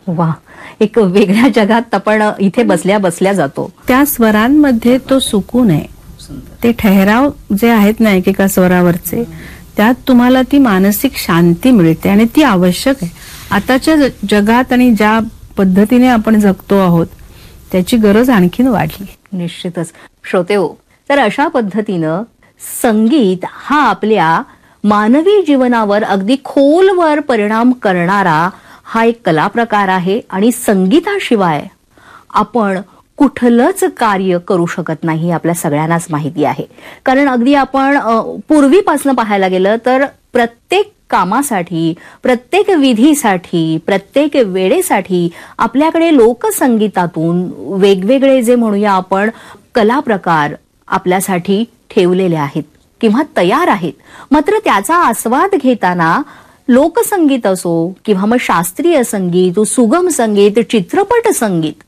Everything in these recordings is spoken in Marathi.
वा, एक वेगळ्या जगात आपण इथे बसल्या बसल्या जातो. त्या स्वरांमध्ये तो सुकून आहे. ते ठहराव जे आहेत ना एकेका स्वरावरचे, त्यात तुम्हाला ती मानसिक शांती मिळते आणि ती आवश्यक आहे. आताच्या जगात आणि ज्या पद्धतीने आपण जगतो आहोत त्याची गरज आणखीन वाढली. निश्चितच. श्रोतेहो, तर अशा पद्धतीनं संगीत हा आपल्या मानवी जीवनावर अगदी खोलवर परिणाम करणारा हा एक कला प्रकार आहे आणि संगीताशिवाय आपण कुठलंच कार्य करू शकत नाही, आपल्या सगळ्यांनाच माहिती आहे. कारण अगदी आपण पूर्वीपासून पाहायला गेलं तर प्रत्येक कामासाठी, प्रत्येक विधीसाठी, प्रत्येक वेळेसाठी आपल्याकडे लोकसंगीतातून वेगवेगळे जे म्हणूया आपण कला प्रकार आपल्यासाठी ठेवलेले आहेत किंवा तयार आहेत. मात्र त्याचा आस्वाद घेताना लोकसंगीत असो किंवा मग शास्त्रीय संगीत, सुगम संगीत, चित्रपट संगीत,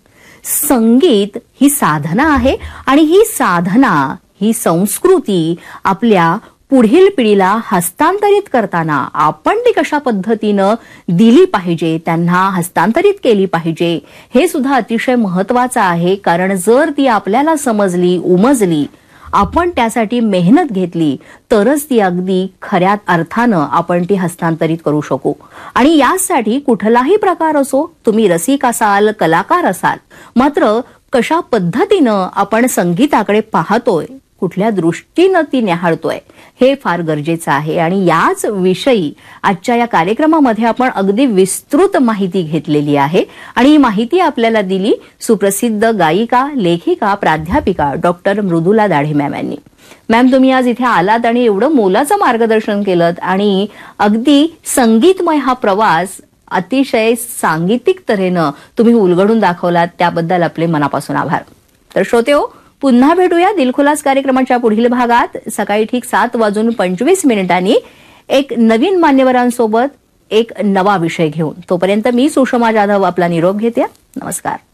संगीत ही साधना आहे आणि ही साधना, ही संस्कृती आपल्या पुढील पिढीला हस्तांतरित करताना आपण ती कशा पद्धतीनं दिली पाहिजे, त्यांना हस्तांतरित केली पाहिजे, हे सुद्धा अतिशय महत्वाचं आहे. कारण जर ती आपल्याला समजली, उमजली, आपण त्यासाठी मेहनत घेतली तरच ती अगदी खऱ्या अर्थानं आपण ती हस्तांतरित करू शकू. आणि यासाठी कुठलाही प्रकार असो, तुम्ही रसिक असाल, कलाकार असाल, मात्र कशा पद्धतीनं आपण संगीताकडे पाहतोय, कुठल्या दृष्टीनं ती निहाळतोय, हे फार गरजेचं आहे. आणि याच विषयी आजच्या या कार्यक्रमामध्ये आपण अगदी विस्तृत माहिती घेतलेली आहे. आणि ही माहिती आपल्याला दिली सुप्रसिद्ध गायिका, लेखिका, प्राध्यापिका डॉक्टर मृदुला दाढे मॅम यांनी. मॅम, तुम्ही आज इथे आलात आणि एवढं मोलाचं मार्गदर्शन केलं आणि अगदी संगीतमय हा प्रवास अतिशय सांगीतिक तऱ्हेनं तुम्ही उलगडून दाखवलात, त्याबद्दल आपले मनापासून आभार. तर श्रोतेहो, पुन्हा भेटूया दिलखुलास कार्यक्रमाच्या पुढील भागात सकाळी ठीक 7:25 एक नवीन मान्यवरांसोबत एक नवा विषय घेऊन. तोपर्यंत मी सुषमा जाधव आपला निरोप घेते. नमस्कार.